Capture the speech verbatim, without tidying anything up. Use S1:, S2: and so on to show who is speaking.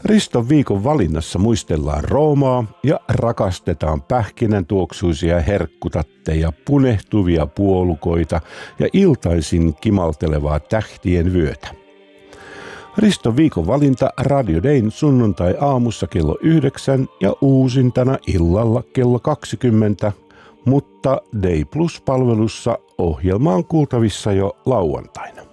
S1: Riston viikon valinnassa muistellaan Roomaa ja rakastetaan pähkinäntuoksuisia herkkutatteja, punehtuvia puolukoita ja iltaisin kimaltelevaa tähtien vyötä. Riston viikon valinta Radio Dayn sunnuntai aamussa kello yhdeksän ja uusintana illalla kello kaksikymmentä, mutta Day Plus-palvelussa ohjelma on kuultavissa jo lauantaina.